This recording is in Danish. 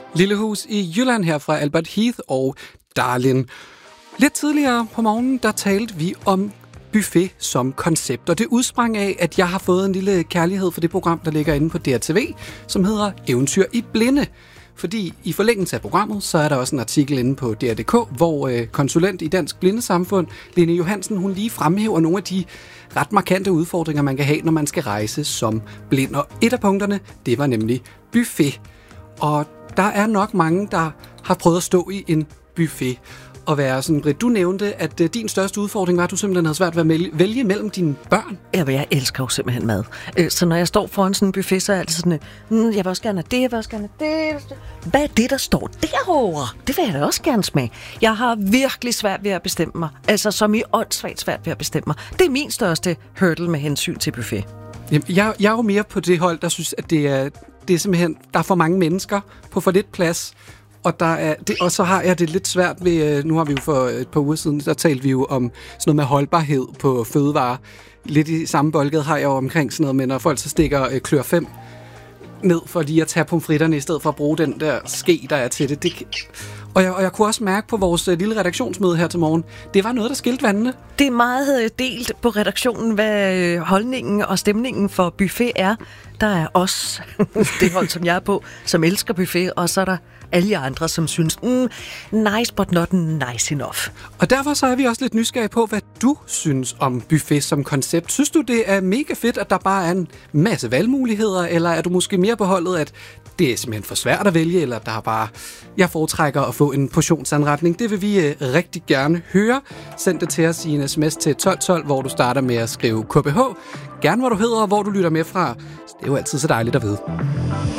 Lille hus i Jylland her fra Albert Heath og Darlin. Lidt tidligere på morgenen, der talte vi om buffet som koncept, og det udsprang af, at jeg har fået en lille kærlighed for det program, der ligger inde på DRTV, som hedder Eventyr i blinde. Fordi i forlængelse af programmet, så er der også en artikel inde på DR.dk, hvor konsulent i Dansk Blindesamfund, Lene Johansen, hun lige fremhæver nogle af de ret markante udfordringer, man kan have, når man skal rejse som blind. Og et af punkterne, det var nemlig buffet. Og der er nok mange, der har prøvet at stå i en buffet og være sådan, Britt, du nævnte, at din største udfordring var, at du simpelthen havde svært ved at vælge mellem dine børn. Ja, jeg elsker jo simpelthen mad. Så når jeg står foran sådan en buffet, så er jeg altid sådan, jeg vil også gerne have det, jeg vil også gerne have det. Hvad er det, der står derovre? Det vil jeg da også gerne smage. Jeg har virkelig svært ved at bestemme mig. Altså, som i åndssvagt svært ved at bestemme mig. Det er min største hurdle med hensyn til buffet. Jamen, jeg er jo mere på det hold, der synes, at det er simpelthen, der er for mange mennesker på for lidt plads. Og så har jeg det lidt svært ved, nu har vi jo for et par uger siden, der talte vi jo om sådan noget med holdbarhed på fødevarer. Lidt i samme boldgade har jeg jo omkring sådan noget med, når folk så stikker klør 5 ned for lige at tage pomfritterne, i stedet for at bruge den der ske, der er til det. Og jeg kunne også mærke på vores lille redaktionsmøde her til morgen, det var noget, der skilte vandene. Det er meget delt på redaktionen, hvad holdningen og stemningen for buffet er. Der er os, det hold, som jeg er på, som elsker buffet, og så er der alle andre, som synes, nice, but not nice enough. Og derfor så er vi også lidt nysgerrige på, hvad du synes om buffet som koncept. Synes du, det er mega fedt, at der bare er en masse valgmuligheder, eller er du måske mere på holdet, at det er simpelthen for svært at vælge, eller der er bare, jeg foretrækker at få en portionsanretning? Det vil vi rigtig gerne høre. Send det til os i en sms til 1212, hvor du starter med at skrive KBH. Gerne hvad du hedder og hvor du lytter med fra. Det er jo altid så dejligt at vide.